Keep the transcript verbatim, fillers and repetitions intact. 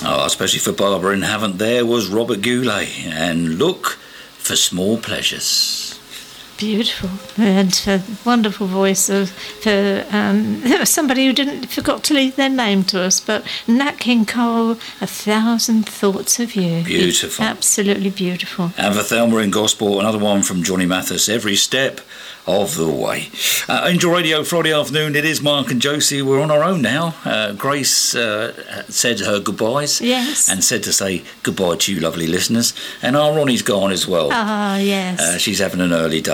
Oh, especially for Barbara in Haven't There was Robert Goulet, and Look for Small Pleasures. Beautiful, and a wonderful voice of for um, somebody who didn't forgot to leave their name to us, but Nat King Cole, A Thousand Thoughts of You. Beautiful, absolutely beautiful. And for Thelma in Gospel, another one from Johnny Mathis, Every Step of the Way. Uh, Angel Radio Friday afternoon. It is Mark and Josie. We're on our own now. Uh, Grace uh, said her goodbyes. Yes. And said to say goodbye to you, lovely listeners. And our Ronnie's gone as well. Ah, yes. Uh, she's having an early day.